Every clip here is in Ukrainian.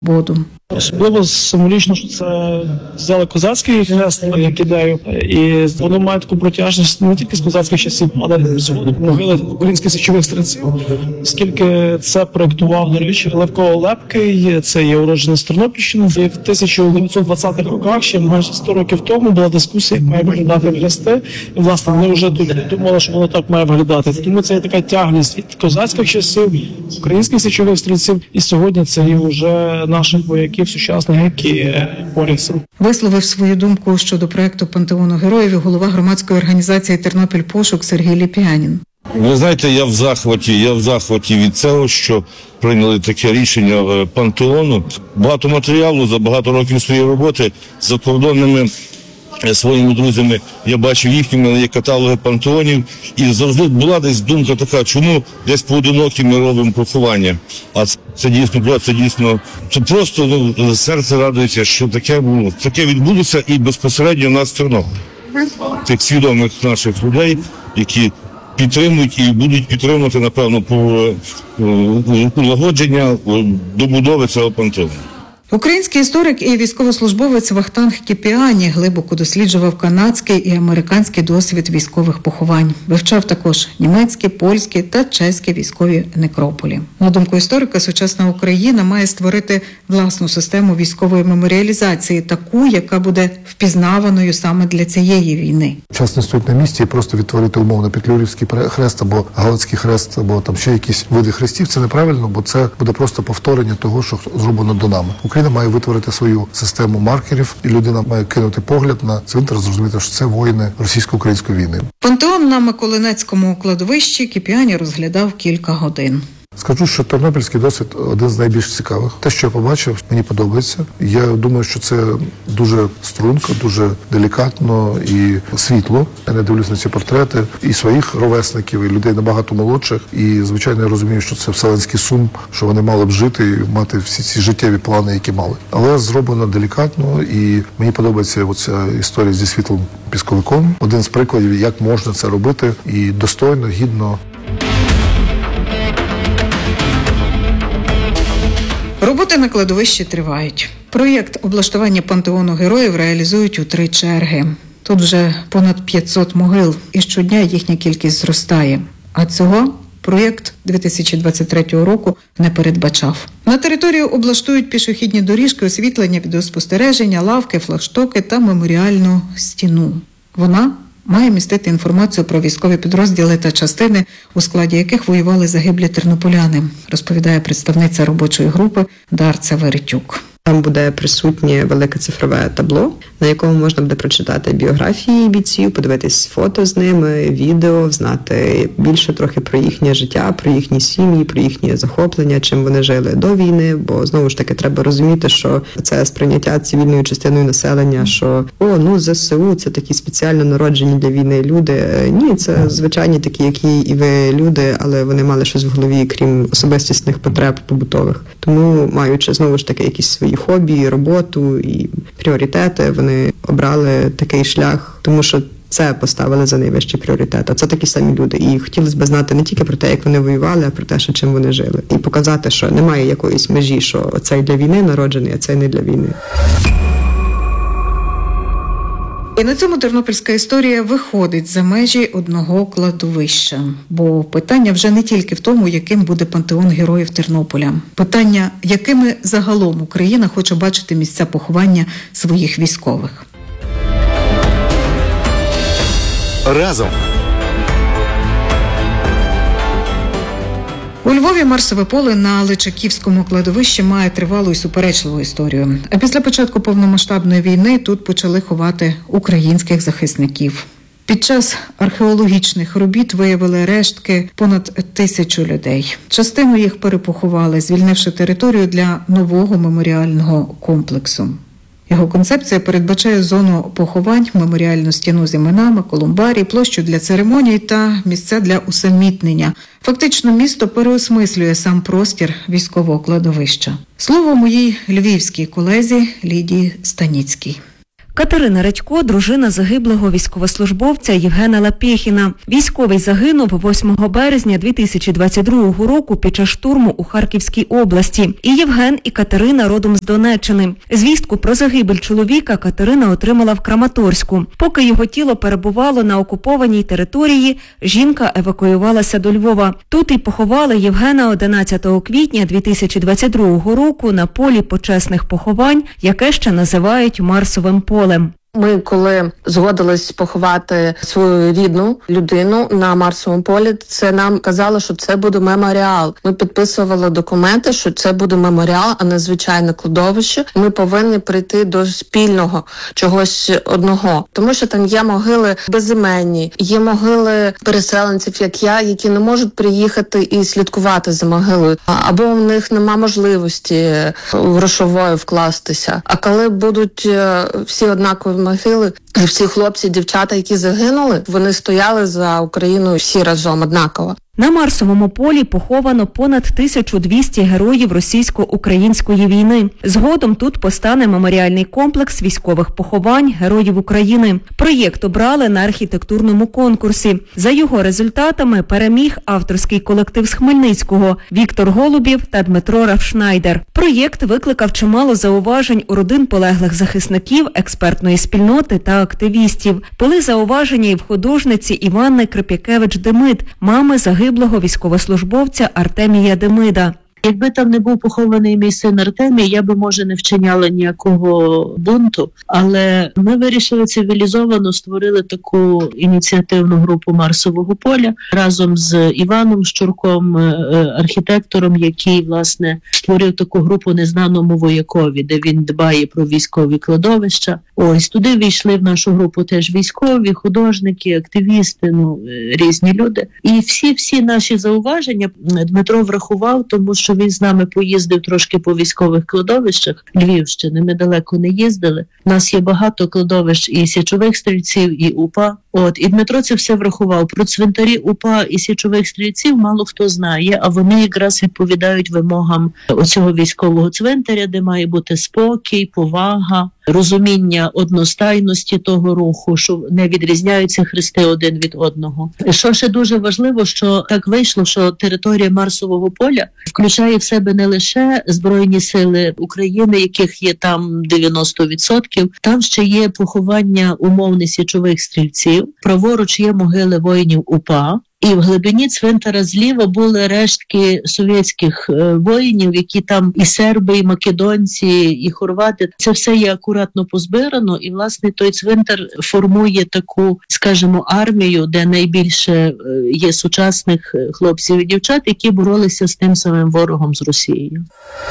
воду. Особливо символічно, що це взяли козацький хрест як ідею, і воно має таку протяжність не тільки з козацьких часів, але з могили українських січових стрільців. Оскільки це проєктував, до речі, Левко Лепкий, це є уродженець Тернопільщини. І в 1920-х роках, ще майже 100 років тому, була дискусія, як має виглядати хрести. І, власне, вони вже тут думали, що воно так має виглядати. Тому це є така тягність від козацьких часів, українських січових стрільців, і сьогодні це є вже наших вояків сучасних, які борються. Висловив свою думку щодо проєкту «Пантеону героїв» голова громадської організації «Тернопіль Пошук» Сергій Ліп'янін. Ви знаєте, я в захваті від цього, що прийняли таке рішення пантеону. Багато матеріалу за багато років своєї роботи з закордонними своїми друзями я бачив їхніми каталоги пантеонів, і завжди була десь думка така, чому десь поодинокі ми робимо поховання. А це дійсно, це просто серце радується, що таке відбудеться і безпосередньо в нас в Тернополі. Тих свідомих наших людей, які підтримують і будуть підтримувати, напевно, улагодження добудови цього пантеону. Український історик і військовослужбовець Вахтанг Кіпіані глибоко досліджував канадський і американський досвід військових поховань. Вивчав також німецькі, польські та чеські військові некрополі. На думку історика, сучасна Україна має створити власну систему військової меморіалізації, таку, яка буде впізнаваною саме для цієї війни. Час не стоїть на місці і просто відтворити умовно Петлюрівський хрест або Галицький хрест, або там ще якісь види хрестів. Це неправильно, бо це буде просто повторення того, що зроблено до нами. Україна має витворити свою систему маркерів, і людина має кинути погляд на цвинтар, зрозуміти, що це воїни російсько-української війни. Пантеон на Миколинецькому кладовищі Кіпіані розглядав кілька годин. Скажу, що тернопільський досвід один з найбільш цікавих. Те, що я побачив, мені подобається. Я думаю, що це дуже струнко, дуже делікатно і світло. Я не дивлюсь на ці портрети і своїх ровесників, і людей набагато молодших. І, звичайно, я розумію, що це вселенський сум, що вони мали б жити і мати всі ці життєві плани, які мали. Але зроблено делікатно, і мені подобається оця історія зі світлим пісковиком. Один з прикладів, як можна це робити і достойно, гідно. Роботи на кладовищі тривають. Проєкт облаштування пантеону героїв реалізують у 3 черги. Тут вже понад 500 могил, і щодня їхня кількість зростає. А цього проєкт 2023 року не передбачав. На територію облаштують пішохідні доріжки, освітлення, відеоспостереження, лавки, флагштоки та меморіальну стіну. Вона має містити інформацію про військові підрозділи та частини, у складі яких воювали загиблі тернополяни, розповідає представниця робочої групи Дарця Веретюк. Там буде присутнє велике цифрове табло, на якому можна буде прочитати біографії бійців, подивитись фото з ними, відео, знати більше трохи про їхнє життя, про їхні сім'ї, про їхні захоплення, чим вони жили до війни, бо знову ж таки треба розуміти, що це сприйняття цивільною частиною населення, що ЗСУ – це такі спеціально народжені для війни люди. Ні, це звичайні такі, які і ви люди, але вони мали щось в голові, крім особистісних потреб побутових. Тому, маючи знову ж таки якісь свої хобі, роботу і пріоритети, вони обрали такий шлях, тому що це поставили за найвищий пріоритет. А це такі самі люди. І хотілося б знати не тільки про те, як вони воювали, а про те, що чим вони жили. І показати, що немає якоїсь межі, що цей для війни народжений, а цей не для війни. І на цьому тернопільська історія виходить за межі одного кладовища. Бо питання вже не тільки в тому, яким буде пантеон героїв Тернополя. Питання, якими загалом Україна хоче бачити місця поховання своїх військових. Разом. У Львові Марсове поле на Личаківському кладовищі має тривалу і суперечливу історію. А після початку повномасштабної війни тут почали ховати українських захисників. Під час археологічних робіт виявили рештки понад 1000 людей. Частину їх перепоховали, звільнивши територію для нового меморіального комплексу. Його концепція передбачає зону поховань, меморіальну стіну з іменами, колумбарій, площу для церемоній та місця для усамітнення. Фактично місто переосмислює сам простір військового кладовища. Слово моїй львівській колезі Лідії Станіцькій. Катерина Радько – дружина загиблого військовослужбовця Євгена Лапєхіна. Військовий загинув 8 березня 2022 року під час штурму у Харківській області. І Євген, і Катерина родом з Донеччини. Звістку про загибель чоловіка Катерина отримала в Краматорську. Поки його тіло перебувало на окупованій території, жінка евакуювалася до Львова. Тут і поховали Євгена 11 квітня 2022 року на полі почесних поховань, яке ще називають Марсовим полем. Ми, коли згодились поховати свою рідну людину на Марсовому полі, це нам казали, що це буде меморіал. Ми підписували документи, що це буде меморіал, а не звичайне кладовище. Ми повинні прийти до спільного чогось одного. Тому що там є могили безіменні, є могили переселенців, як я, які не можуть приїхати і слідкувати за могилою. Або в них нема можливості грошової вкластися. А коли будуть всі однакові могили, всі хлопці, дівчата, які загинули, вони стояли за Україну всі разом однаково. На Марсовому полі поховано понад 1200 героїв російсько-української війни. Згодом тут постане меморіальний комплекс військових поховань героїв України. Проєкт обрали на архітектурному конкурсі. За його результатами переміг авторський колектив з Хмельницького Віктор Голубів та Дмитро Рафшнайдер. Проєкт викликав чимало зауважень у родин полеглих захисників, експертної спільноти та активістів. Були зауваження і в художниці Іванни Крип'якевич-Демид, мами загиблого військовослужбовця Артемія Демида. Якби там не був похований мій син Артемій, я би, може, не вчиняла ніякого бунту, але ми вирішили цивілізовано, створили таку ініціативну групу Марсового поля разом з Іваном Щурком, архітектором, який, власне, створив таку групу «Незнаному воякові», де він дбає про військові кладовища. Ось, туди війшли в нашу групу теж військові, художники, активісти, різні люди. І всі наші зауваження Дмитро врахував, тому що він з нами поїздив трошки по військових кладовищах Львівщини, ми далеко не їздили. У нас є багато кладовищ і січових стрільців, і УПА. І Дмитро це все врахував. Про цвинтарі УПА і січових стрільців мало хто знає, а вони якраз відповідають вимогам оцього військового цвинтаря, де має бути спокій, повага, розуміння одностайності того руху, що не відрізняються хрести один від одного. Що ще дуже важливо, що так вийшло, що територія Марсового поля включає в себе не лише Збройні сили України, яких є там 90%, там ще є поховання умовних січових стрільців, праворуч є могили воїнів УПА, і в глибині цвинтара зліва були рештки совєтських воїнів, які там і серби, і македонці, і хорвати. Це все є акуратно позбирано, і, власне, той цвинтар формує таку, скажімо, армію, де найбільше є сучасних хлопців і дівчат, які боролися з тим самим ворогом, з Росією.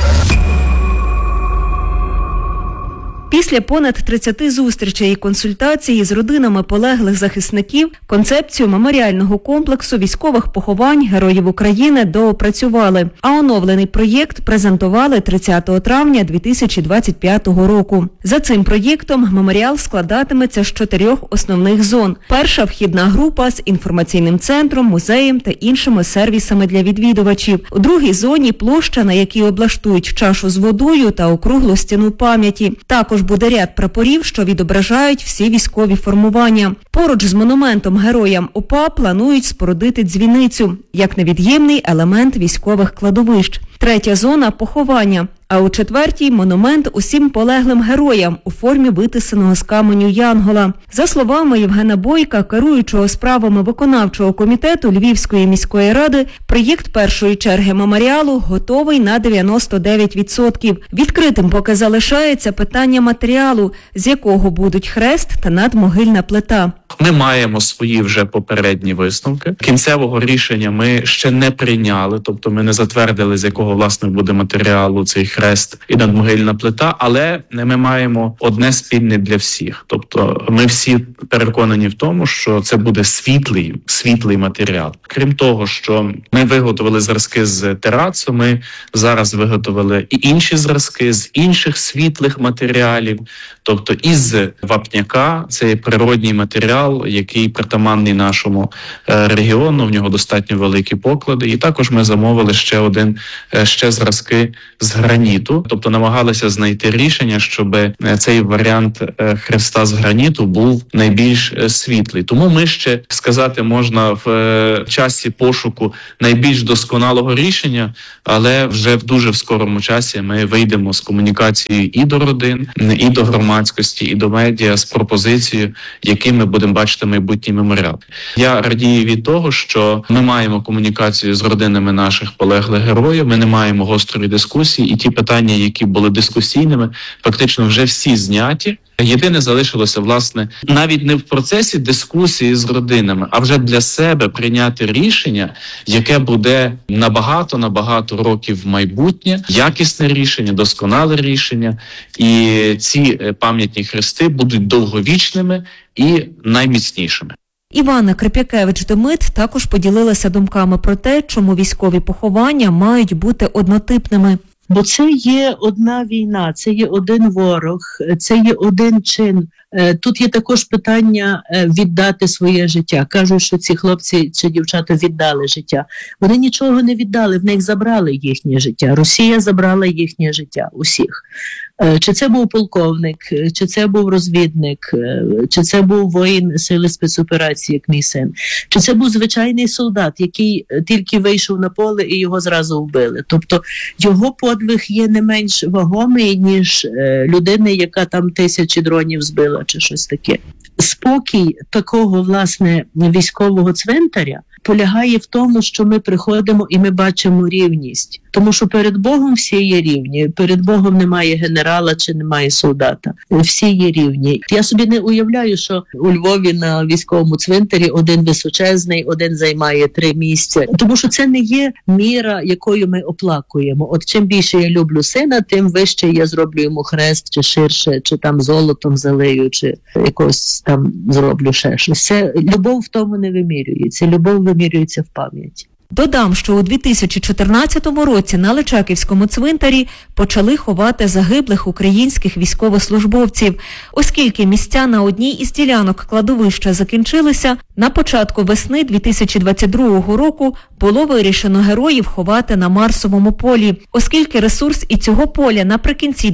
Після понад 30 зустрічей і консультацій з родинами полеглих захисників концепцію меморіального комплексу військових поховань героїв України доопрацювали, а оновлений проєкт презентували 30 травня 2025 року. За цим проєктом меморіал складатиметься з 4 основних зон. Перша – вхідна група з інформаційним центром, музеєм та іншими сервісами для відвідувачів. У другій зоні – площа, на якій облаштують чашу з водою та округлу стіну пам'яті. Також буде ряд прапорів, що відображають всі військові формування. Поруч з монументом героям УПА планують спорудити дзвіницю, як невід'ємний елемент військових кладовищ. Третя зона – поховання. А у четвертій – монумент усім полеглим героям у формі витисаного з каменю янгола. За словами Євгена Бойка, керуючого справами виконавчого комітету Львівської міської ради, проєкт першої черги меморіалу готовий на 99%. Відкритим поки залишається питання матеріалу, з якого будуть хрест та надмогильна плита. Ми маємо свої вже попередні висновки. Кінцевого рішення ми ще не прийняли, тобто ми не затвердили, з якого, власне, буде матеріалу цей хрест і надмогильна плита, але ми маємо одне спільне для всіх. Тобто ми всі переконані в тому, що це буде світлий матеріал. Крім того, що ми виготовили зразки з терацу, ми зараз виготовили і інші зразки з інших світлих матеріалів, тобто із вапняка, це є природній матеріал, який притаманний нашому регіону, в нього достатньо великі поклади. І також ми замовили ще один ще зразки з граніту, тобто намагалися знайти рішення, щоб цей варіант хреста з граніту був найбільш світлий. Тому ми ще, сказати можна, в часі пошуку найбільш досконалого рішення, але вже в дуже скорому часі ми вийдемо з комунікацією і до родин, і до громадськості, і до медіа з пропозицією, яким ми будемо бачити майбутній меморіал. Я радію від того, що ми маємо комунікацію з родинами наших полеглих героїв, ми не маємо гострої дискусії, і ті питання, які були дискусійними, фактично вже всі зняті. Єдине залишилося, власне, навіть не в процесі дискусії з родинами, а вже для себе прийняти рішення, яке буде набагато років в майбутнє, якісне рішення, досконале рішення, і ці пам'ятні хрести будуть довговічними і найміцнішими. Івана Крип'якевич-Демит також поділилася думками про те, чому військові поховання мають бути однотипними. Бо це є одна війна, це є один ворог, це є один чин. Тут є також питання віддати своє життя. Кажуть, що ці хлопці чи дівчата віддали життя. Вони нічого не віддали, в них забрали їхнє життя. Росія забрала їхнє життя усіх. Чи це був полковник, чи це був розвідник, чи це був воїн сили спецоперації, як мій син, чи це був звичайний солдат, який тільки вийшов на поле і його зразу вбили. Тобто його подвиг є не менш вагомий, ніж людини, яка там 1000 дронів збила чи щось таке. Спокій такого, власне, військового цвинтаря полягає в тому, що ми приходимо і ми бачимо рівність. Тому що перед Богом всі є рівні. Перед Богом немає генерала чи немає солдата. Всі є рівні. Я собі не уявляю, що у Львові на військовому цвинтарі один височезний, один займає 3 місця. Тому що це не є міра, якою ми оплакуємо. От чим більше я люблю сина, тим вище я зроблю йому хрест, чи ширше, чи там золотом залию, чи якось там зроблю ще щось. Це любов в тому не вимірюється. Любов вимірюється в пам'яті. Додам, що у 2014 році на Личаківському цвинтарі почали ховати загиблих українських військовослужбовців. Оскільки місця на одній із ділянок кладовища закінчилися, на початку весни 2022 року було вирішено героїв ховати на Марсовому полі. Оскільки ресурс і цього поля наприкінці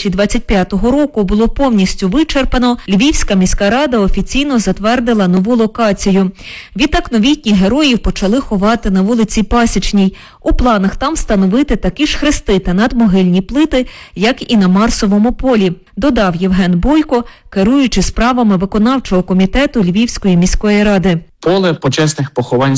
2025 року було повністю вичерпано, Львівська міська рада офіційно затвердила нову локацію. Відтак новітніх героїв почали ховати на вулиці Пасічній. У планах там встановити такі ж хрести та надмогильні плити, як і на Марсовому полі, додав Євген Бойко, керуючи справами виконавчого комітету Львівської міської ради. Поле почесних поховань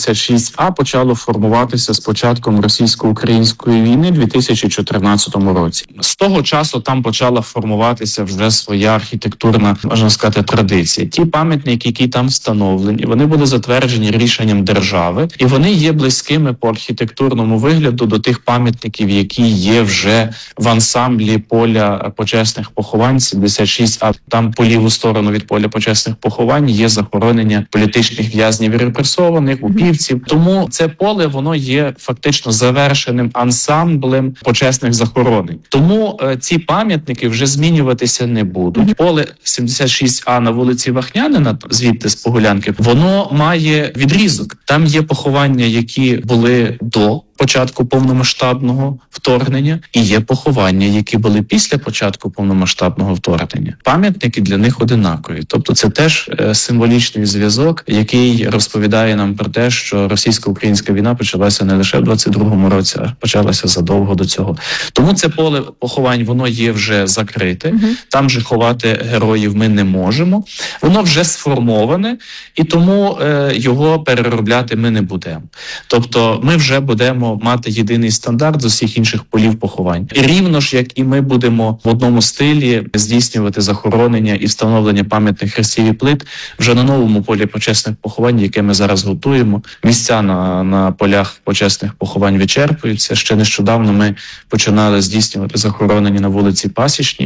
76А почало формуватися з початком російсько-української війни в 2014 році. З того часу там почала формуватися вже своя архітектурна, можна сказати, традиція. Ті пам'ятники, які там встановлені, вони були затверджені рішенням держави, і вони є близькими по архітектурному вигляду до тих пам'ятників, які є вже в ансамблі поля почесних поховань 76А. Там по ліву сторону від поля почесних поховань є захоронення політичних в'язнів і репресованих, упівців. Тому це поле, воно є фактично завершеним ансамблем почесних захоронень. Тому ці пам'ятники вже змінюватися не будуть. Поле 76А на вулиці Вахнянина, звідти з Погулянки, воно має відрізок. Там є поховання, які були до початку повномасштабного вторгнення, і є поховання, які були після початку повномасштабного вторгнення. Пам'ятники для них одинакові. Тобто це теж символічний зв'язок, який розповідає нам про те, що російсько-українська війна почалася не лише в 22-му році, а почалася задовго до цього. Тому це поле поховань, воно є вже закрите. Там же ховати героїв ми не можемо. Воно вже сформоване, і тому його переробляти ми не будемо. Тобто ми вже будемо мати єдиний стандарт з усіх інших полів поховань. І рівно ж, як і ми будемо в одному стилі здійснювати захоронення і встановлення пам'ятних хрестів і плит вже на новому полі почесних поховань, яке ми зараз готуємо. Місця на полях почесних поховань вичерпуються. Ще нещодавно ми починали здійснювати захоронення на вулиці Пасічній,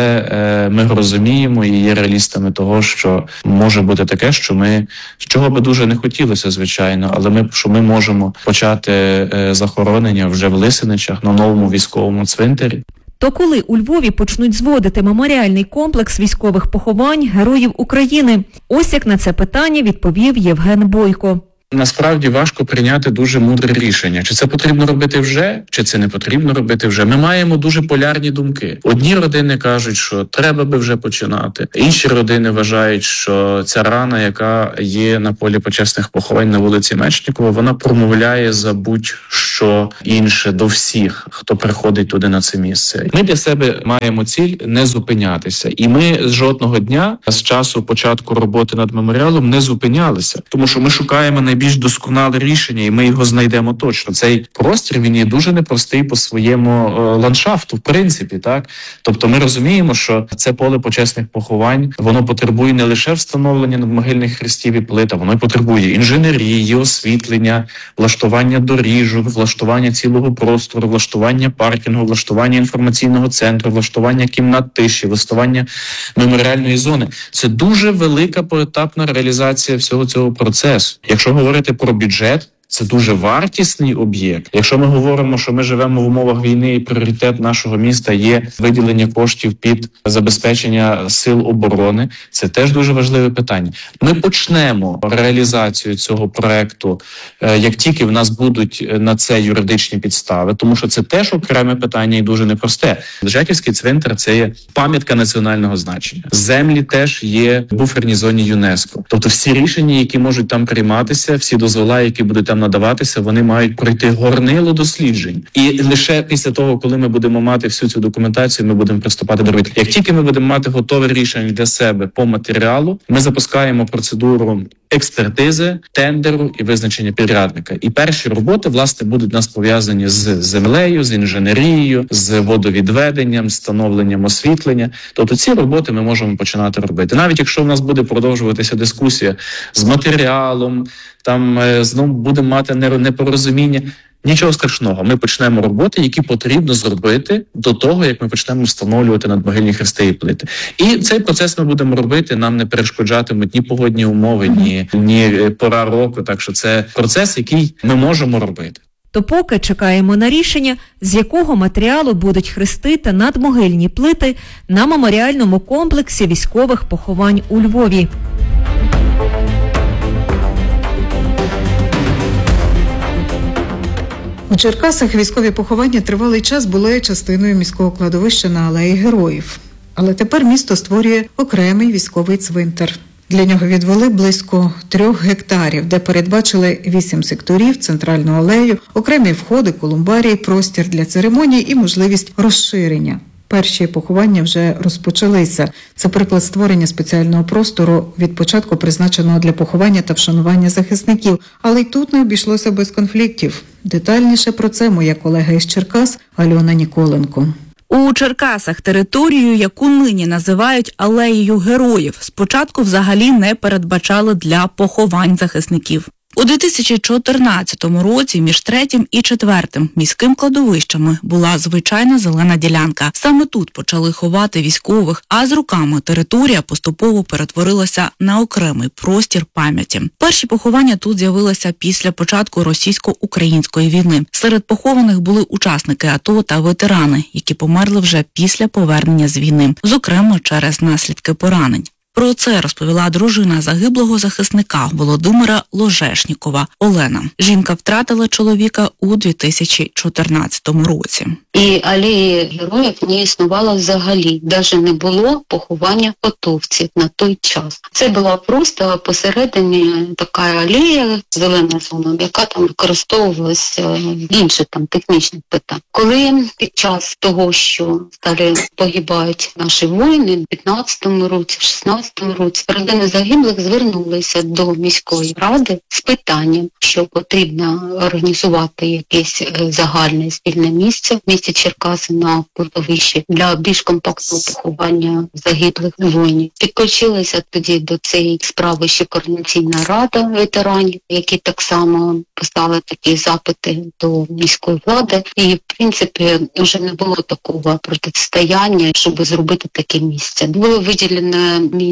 але ми розуміємо і є реалістами того, що може бути таке, що ми, чого би дуже не хотілося, звичайно, але ми можемо почати захоронення вже в Лисиничах на новому військовому цвинтарі. То коли у Львові почнуть зводити меморіальний комплекс військових поховань героїв України? Ось як на це питання відповів Євген Бойко. насправді важко прийняти дуже мудре рішення. Чи це потрібно робити вже, чи це не потрібно робити вже. Ми маємо дуже полярні думки. Одні родини кажуть, що треба би вже починати. Інші родини вважають, що ця рана, яка є на полі почесних поховань на вулиці Мечникова, вона промовляє за будь-що інше до всіх, хто приходить туди на це місце. Ми для себе маємо ціль не зупинятися. І ми з жодного дня з часу початку роботи над меморіалом не зупинялися. Тому що ми шукаємо найбільш досконале рішення, і ми його знайдемо точно. Цей простір, він є дуже непростий по своєму ландшафту, в принципі, так? Тобто ми розуміємо, що це поле почесних поховань, воно потребує не лише встановлення надмогильних хрестів і плит, а воно потребує інженерії, освітлення, влаштування доріжок, влаштування цілого простору, влаштування паркінгу, влаштування інформаційного центру, влаштування кімнат тиші, влаштування меморіальної зони. Це дуже велика поетапна реалізація всього цього процесу. Якщо говорити про бюджет, це дуже вартісний об'єкт. Якщо ми говоримо, що ми живемо в умовах війни і пріоритет нашого міста є виділення коштів під забезпечення сил оборони, це теж дуже важливе питання. Ми почнемо реалізацію цього проекту, як тільки в нас будуть на це юридичні підстави, тому що це теж окреме питання і дуже непросте. Жаківський цвинтар – це є пам'ятка національного значення. Землі теж є в буферній зоні ЮНЕСКО. Тобто всі рішення, які можуть там прийматися, всі дозвола, які будуть там надаватися, вони мають пройти горнило досліджень. І лише після того, коли ми будемо мати всю цю документацію, ми будемо приступати до роботи. Як тільки ми будемо мати готове рішення для себе по матеріалу, ми запускаємо процедуру експертизи, тендеру і визначення підрядника. І перші роботи, власне, будуть у нас пов'язані з землею, з інженерією, з водовідведенням, з встановленням освітлення. Тобто ці роботи ми можемо починати робити. Навіть якщо в нас буде продовжуватися дискусія з матеріалом, там знову будемо мати непорозуміння. Нічого страшного, ми почнемо роботи, які потрібно зробити до того, як ми почнемо встановлювати надмогильні хрести і плити. І цей процес ми будемо робити, нам не перешкоджатимуть ні погодні умови, ні пора року. Так що це процес, який ми можемо робити. То поки чекаємо на рішення, з якого матеріалу будуть хрести та надмогильні плити на меморіальному комплексі військових поховань у Львові. У Черкасах військові поховання тривалий час були частиною міського кладовища на Алеї Героїв. Але тепер місто створює окремий військовий цвинтар. Для нього відвели близько 3 гектарів, де передбачили 8 секторів, центральну алею, окремі входи, колумбарії, простір для церемоній і можливість розширення. Перші поховання вже розпочалися. Це приклад створення спеціального простору, від початку призначеного для поховання та вшанування захисників. Але й тут не обійшлося без конфліктів. Детальніше про це моя колега із Черкас Альона Ніколенко. У Черкасах територію, яку нині називають Алеєю Героїв, спочатку взагалі не передбачали для поховань захисників. У 2014 році між 3-м і 4-м міським кладовищами була звичайна зелена ділянка. Саме тут почали ховати військових, а з роками територія поступово перетворилася на окремий простір пам'яті. Перші поховання тут з'явилися після початку російсько-української війни. Серед похованих були учасники АТО та ветерани, які померли вже після повернення з війни, зокрема через наслідки поранень. Про це розповіла дружина загиблого захисника Володимира Ложешнікова Олена. Жінка втратила чоловіка у 2014 році. І алеї героїв не існувало взагалі. Навіть не було поховання готовців на той час. Це була просто посередині така алея, зелена зона, яка там використовувалася інші там технічні питання. Коли під час того, що стали погибають наші воїни в 15-му році, в 16-му році, родини загиблих звернулися до міської ради з питанням, що потрібно організувати якесь загальне спільне місце в місті Черкаси на кладовищі для більш компактного поховання загиблих воїнів. Підключилася тоді до цієї справи ще Координаційна рада ветеранів, які так само писали такі запити до міської влади. І, в принципі, вже не було такого протистояння, щоб зробити таке місце. Було виділено місце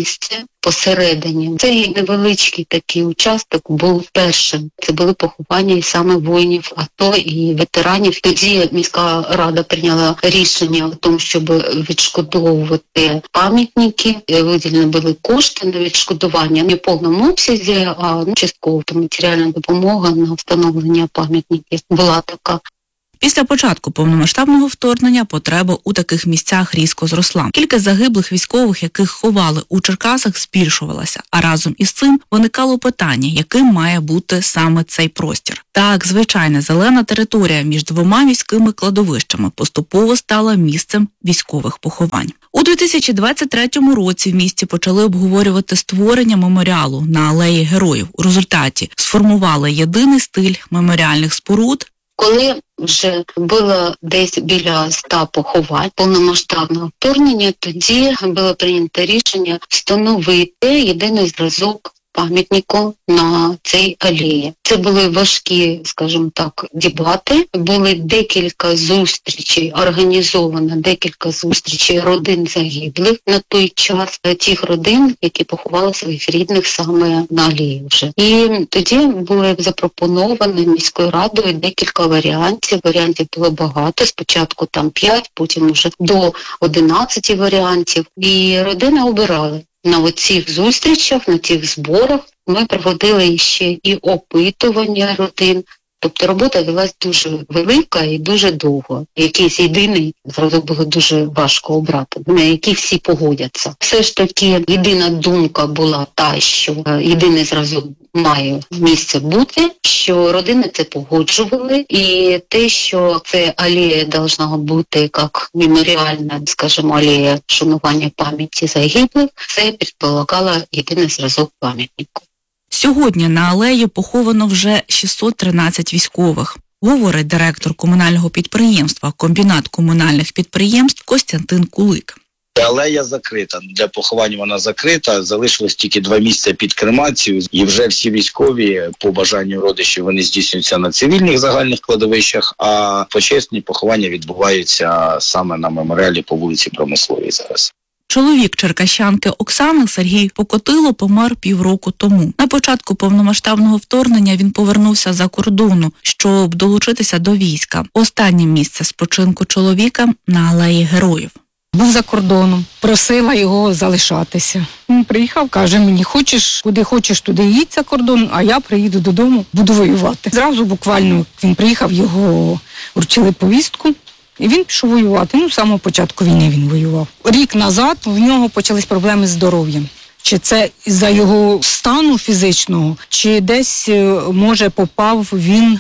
місце посередині. Цей невеличкий такий участок був першим. Це були поховання і саме воїнів АТО і ветеранів. Тоді міська рада прийняла рішення о тому, щоб відшкодовувати пам'ятники. Виділені були кошти на відшкодування не в повному обсязі, а частково матеріальна допомога на встановлення пам'ятників була така. Після початку повномасштабного вторгнення потреба у таких місцях різко зросла. Кількість загиблих військових, яких ховали у Черкасах, збільшувалася, а разом із цим виникало питання, яким має бути саме цей простір. Так, звичайна зелена територія між двома міськими кладовищами поступово стала місцем військових поховань. У 2023 році в місті почали обговорювати створення меморіалу на Алеї Героїв. У результаті сформували єдиний стиль меморіальних споруд. Коли вже було десь біля 100 поховань повномасштабного вторгнення, тоді було прийнято рішення встановити єдиний зразок пам'ятнику на цій алеї. Це були важкі, скажімо так, дебати. Були декілька зустрічей, організовано декілька зустрічей родин загиблих на той час, тих родин, які поховали своїх рідних саме на алеї вже. І тоді були запропоновані міською радою декілька варіантів. Варіантів було багато. Спочатку там 5, потім вже до 11 варіантів. І родини обирали. На оцих зустрічах, на цих зборах ми проводили ще і опитування родин. Тобто робота велась дуже велика і дуже довго. Якийсь єдиний зразок було дуже важко обрати, на який всі погодяться. Все ж таки єдина думка була та, що єдиний зразок має місце бути, що родини це погоджували, і те, що це алея должна бути як меморіальна, скажімо, алея шанування пам'яті загиблих, це предполагало єдиний зразок пам'ятнику. Сьогодні на алеї поховано вже 613 військових, говорить директор комунального підприємства «Комбінат комунальних підприємств» Костянтин Кулик. Алея закрита. Для поховання вона закрита. Залишилось тільки 2 місця під кремацію. І вже всі військові, по бажанню родичів, вони здійснюються на цивільних загальних кладовищах, а почесні поховання відбуваються саме на меморіалі по вулиці Промисловій зараз. Чоловік черкащанки Оксани Сергій Покотило помер півроку тому. На початку повномасштабного вторгнення він повернувся за кордону, щоб долучитися до війська. Останнє місце спочинку чоловіка на Алеї Героїв. Був за кордоном, просила його залишатися. Він приїхав, каже мені, куди хочеш, туди їдь за кордон, а я приїду додому, буду воювати. Зразу буквально він приїхав, його вручили повістку. І він пішов воювати. З самого початку війни він воював. Рік назад в нього почались проблеми з здоров'ям. Чи це із-за його стану фізичного, чи десь, може, попав він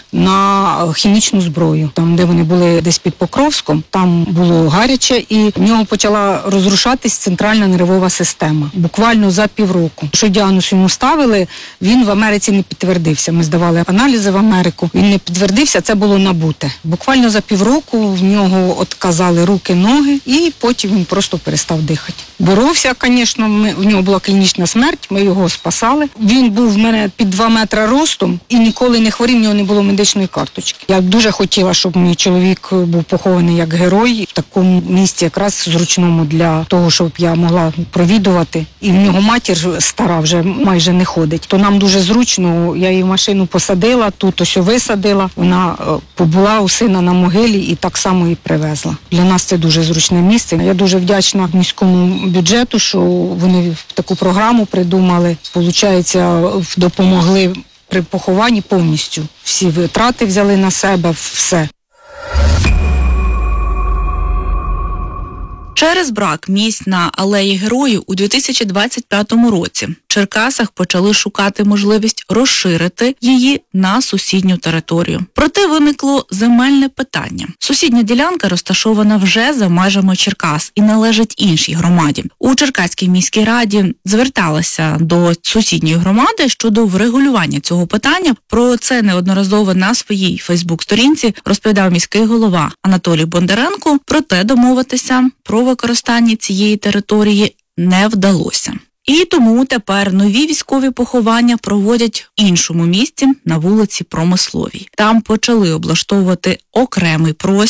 на хімічну зброю. Там, де вони були десь під Покровськом, там було гаряче, і в нього почала розрушатись центральна нервова система. Буквально за півроку. Що діагноз йому ставили, він в Америці не підтвердився. Ми здавали аналізи в Америку, він не підтвердився, це було набуте. Буквально за півроку в нього отказали руки, ноги, і потім він просто перестав дихати. Боровся, звісно, в нього була клінічна смерть, ми його спасали. Він був в мене під 2 метри ростом і ніколи не хворів, в нього не було медичної карточки. Я дуже хотіла, щоб мій чоловік був похований як герой в такому місці, якраз зручному для того, щоб я могла провідувати. І в нього матір стара вже майже не ходить. То нам дуже зручно, я її в машину посадила, тут ось висадила, вона побула у сина на могилі і так само і привезла. Для нас це дуже зручне місце. Я дуже вдячна міському бюджету, що вони таку програму придумали. Получається, допомогли при похованні повністю. Всі витрати взяли на себе, все. Через брак місць на Алеї Героїв у 2025 році в Черкасах почали шукати можливість розширити її на сусідню територію. Проте виникло земельне питання. Сусідня ділянка розташована вже за межами Черкас і належить іншій громаді. У Черкаській міській раді зверталася до сусідньої громади щодо врегулювання цього питання. Про це неодноразово на своїй Фейсбук-сторінці розповідав міський голова Анатолій Бондаренко, проте домовитися про використання цієї території не вдалося. І тому тепер нові військові поховання проводять в іншому місці на вулиці Промисловій. Там почали облаштовувати окремий простір,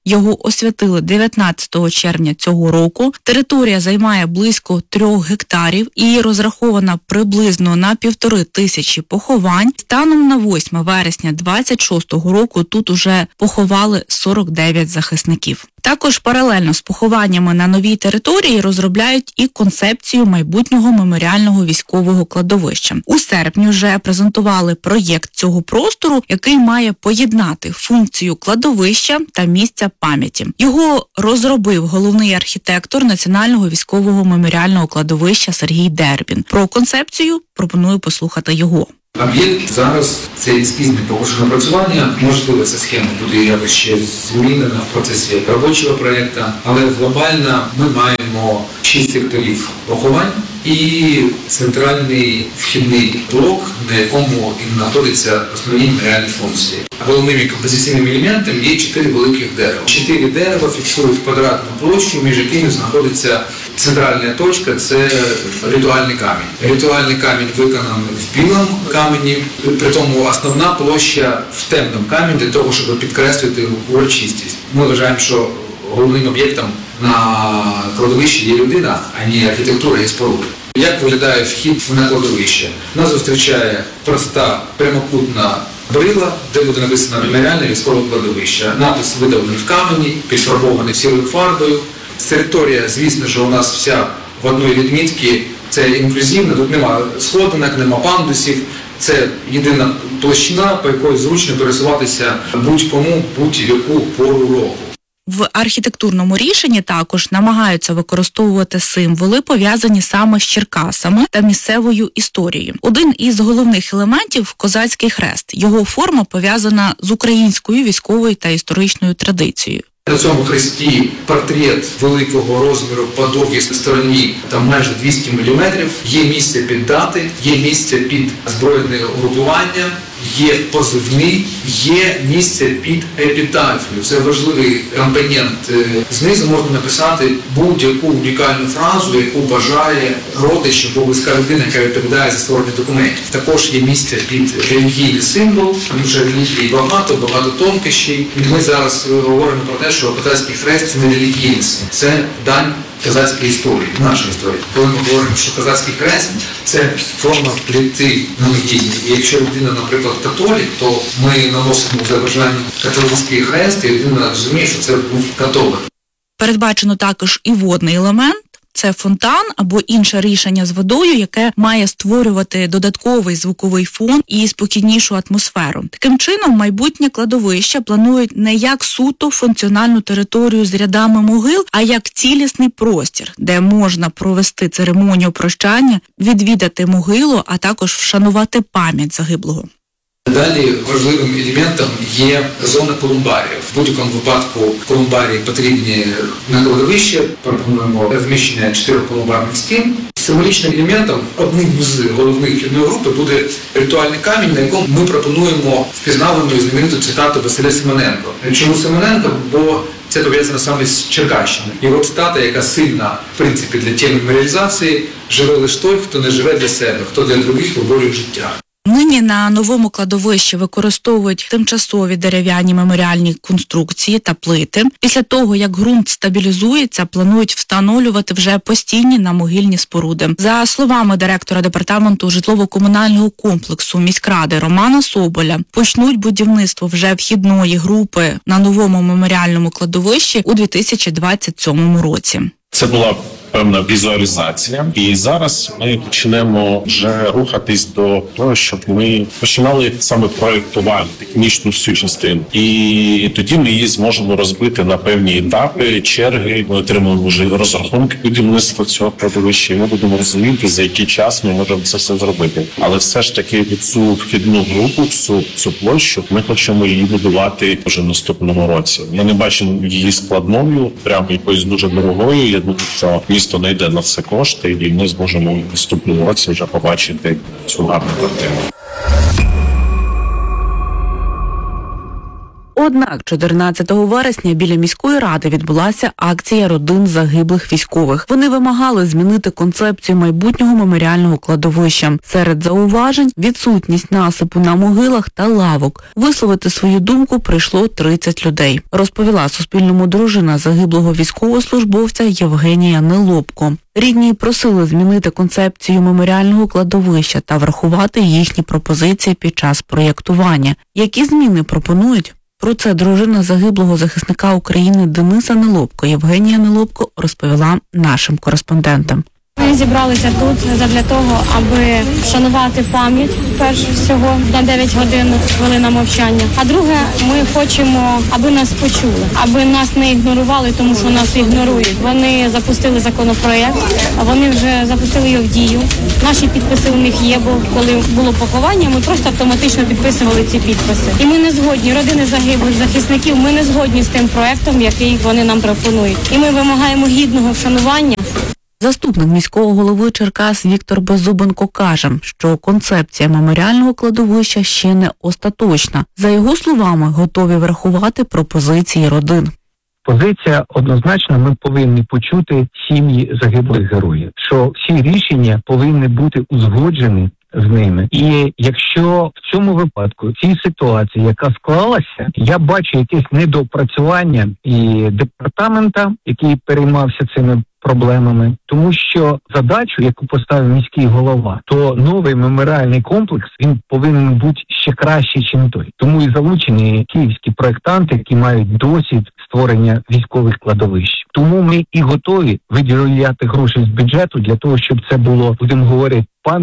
Його освятили 19 червня цього року. Територія займає близько 3 гектарів і розрахована приблизно на 1500 поховань. Станом на 8 вересня 26-го року тут уже поховали 49 захисників. Також паралельно з похованнями на новій території розробляють і концепцію майбутнього меморіального військового кладовища. У серпні вже презентували проєкт цього простору, який має поєднати функцію кладовища та місця пам'яті. Його розробив головний архітектор Національного військового меморіального кладовища Сергій Дербін. Про концепцію пропоную послухати його. Об'єкт зараз це ескізне погодження напрацювання. Можливо, ця схема буде якось ще змінена в процесі робочого проєкту, але глобально ми маємо 6 секторів поховань і центральний вхідний блок, на якому і знаходяться основні меморіальні функції. Головними композиційними елементами є 4 великих дерева. 4 дерева фіксують квадратну площу, між якими знаходиться центральна точка – це ритуальний камінь. Ритуальний камінь виконаний в білому камені, при тому основна площа в темному камені для того, щоб підкреслити урочистість. Ми вважаємо, що головним об'єктом на кладовищі є людина, а не архітектура і споруди. Як виглядає вхід на кладовище? Нас зустрічає проста прямокутна брила, де буде написано «Меморіальне військове кладовище». Напис видавлений в камені, підфарбований сірою фарбою. Територія, звісно ж, у нас вся в одній відмітці, це інклюзивно, тут нема сходинок, нема пандусів, це єдина площина, по якій зручно пересуватися будь-кому, будь-яку пору року. В архітектурному рішенні також намагаються використовувати символи, пов'язані саме з Черкасами та місцевою історією. Один із головних елементів – козацький хрест. Його форма пов'язана з українською військовою та історичною традицією. На цьому хресті портрет великого розміру по довгій стороні, там майже 200 мм. Є місце під дати, є місце під збройне угрупування, є позивний, є місце під епітафію. Це важливий компонент. Знизу можна написати будь-яку унікальну фразу, яку бажає родич або близька людина, яка відповідає за створення документів. Також є місце під релігійний символ, тому що релігії багато тонкощів. І ми зараз говоримо про те, що козацький хрест – це не релігійний символ, це дань козацької історії, нашої історії. Коли ми говоримо, що козацький хрест – це форма пліти на могилі. І якщо людина, наприклад, католік, то ми наносимо за бажанням католицький хрест, і людина розуміє, що це був католик. Передбачено також і водний елемент. Це фонтан або інше рішення з водою, яке має створювати додатковий звуковий фон і спокійнішу атмосферу. Таким чином, майбутнє кладовище планують не як суто функціональну територію з рядами могил, а як цілісний простір, де можна провести церемонію прощання, відвідати могилу, а також вшанувати пам'ять загиблого. Далі важливим елементом є зона колумбарів. В будь-якому випадку колумбарії потрібні на кладовище. Пропонуємо розміщення 4 колумбарних стін. Символічним елементом одним з головних вхідної групи буде ритуальний камінь, на якому ми пропонуємо впізнавану і знамениту цитату Василя Симоненко. Чому Симоненко? Бо це пов'язано саме з Черкащиною. Його цитата, яка сильна, в принципі, для теми меморіалізації: «Живе лише той, хто не живе для себе, хто для других виборює життя». Нині на новому кладовищі використовують тимчасові дерев'яні меморіальні конструкції та плити. Після того, як ґрунт стабілізується, планують встановлювати вже постійні намогильні споруди. За словами директора департаменту житлово-комунального комплексу міськради Романа Соболя, почнуть будівництво вже вхідної групи на новому меморіальному кладовищі у 2027 році. Це була певна візуалізація, і зараз ми почнемо вже рухатись до того, щоб ми починали саме проєктувати технічну всю частину. І тоді ми її зможемо розбити на певні етапи, черги. Ми отримаємо вже розрахунки будівництва цього кладовища, і ми будемо розуміти, за який час ми можемо це все зробити. Але все ж таки цю вхідну групу, цю площу, ми хочемо її будувати вже в наступному році. Ми не бачимо її складною, прямо якоюсь дуже дорогою. Я думаю, що місто знайде на це кошти, і ми зможемо в наступному році вже побачити цю гарну картину. Однак 14 вересня біля міської ради відбулася акція родин загиблих військових. Вони вимагали змінити концепцію майбутнього меморіального кладовища. Серед зауважень – відсутність насипу на могилах та лавок. Висловити свою думку прийшло 30 людей, розповіла Суспільному дружина загиблого військовослужбовця Євгенія Нелобко. Рідні просили змінити концепцію меморіального кладовища та врахувати їхні пропозиції під час проєктування. Які зміни пропонують? Про це дружина загиблого захисника України Дениса Нелобко Євгенія Нелобко розповіла нашим кореспондентам. Ми зібралися тут задля того, аби вшанувати пам'ять, перш всього, на 9 годин хвилина мовчання. А друге, ми хочемо, аби нас почули, аби нас не ігнорували, тому що нас ігнорують. Вони запустили законопроєкт, вони вже запустили його в дію. Наші підписи у них є, бо коли було поховання, ми просто автоматично підписували ці підписи. І ми не згодні, родини загиблих захисників, ми не згодні з тим проєктом, який вони нам пропонують. І ми вимагаємо гідного вшанування. Заступник міського голови Черкас Віктор Беззубенко каже, що концепція меморіального кладовища ще не остаточна. За його словами, готові врахувати пропозиції родин. Позиція однозначно, ми повинні почути сім'ї загиблих героїв, що всі рішення повинні бути узгоджені з ними. І якщо в цьому випадку, в цій ситуації, яка склалася, я бачу якесь недоопрацювання і департамента, який переймався цими проблемами, тому що задачу, яку поставив міський голова, то новий меморіальний комплекс, він повинен бути ще кращий, ніж той. Тому і залучені київські проєктанти, які мають досвід створення військових кладовищ. Тому ми і готові виділяти гроші з бюджету для того, щоб це було, будемо говорити,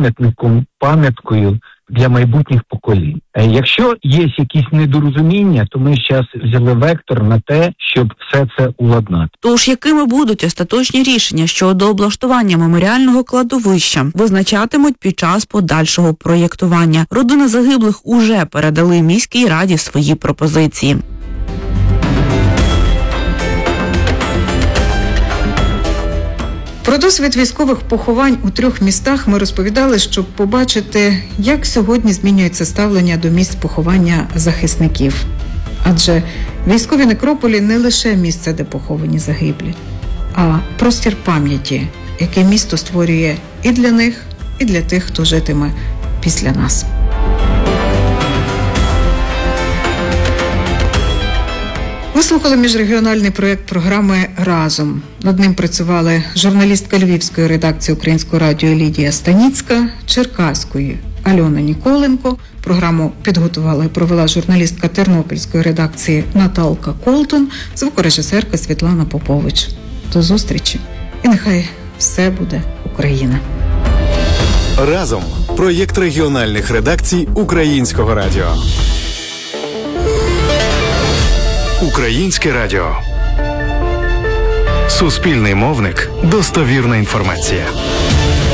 пам'яткою для майбутніх поколінь. Якщо є якісь недорозуміння, то ми зараз взяли вектор на те, щоб все це уладнати. Тож, якими будуть остаточні рішення щодо облаштування меморіального кладовища, визначатимуть під час подальшого проєктування. Родини загиблих уже передали міській раді свої пропозиції. Про досвід військових поховань у 3 містах ми розповідали, щоб побачити, як сьогодні змінюється ставлення до місць поховання захисників. Адже військові некрополі не лише місце, де поховані загиблі, а простір пам'яті, який місто створює і для них, і для тих, хто житиме після нас. Ви слухали міжрегіональний проєкт програми «Разом». Над ним працювали журналістка Львівської редакції Українського радіо Лідія Станіцька, Черкаської Альона Ніколенко. Програму підготувала і провела журналістка Тернопільської редакції Наталка Колтон, звукорежисерка Світлана Попович. До зустрічі. І нехай все буде Україна. Разом. Проєкт регіональних редакцій Українського радіо. Українське радіо. Суспільний мовник. Достовірна інформація.